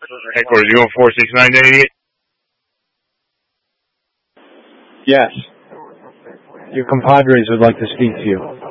Headquarters, you want 46988? Yes. Your compadres would like to speak to you.